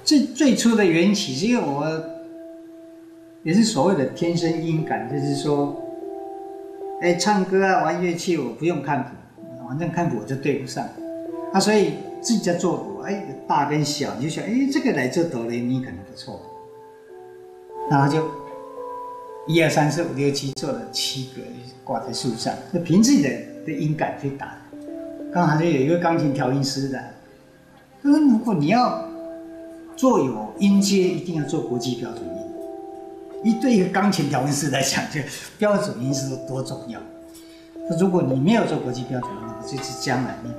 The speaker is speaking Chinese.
最初的缘起是因为我也是所谓的天生音感，就是说，唱歌啊玩乐器我不用看谱，反正看谱我就对不上，所以自己在做谱，大跟小你就想，这个来做哆来咪可能不错，然后就1、2、3、4、5、6、7做了7个挂在树上，就凭自己的音感去打。刚好就有一个钢琴调音师的，他说如果你要做有音阶，一定要做国际标准音。对一个钢琴调音师来讲，就标准音是多重要。如果你没有做国际标准音，就是将来你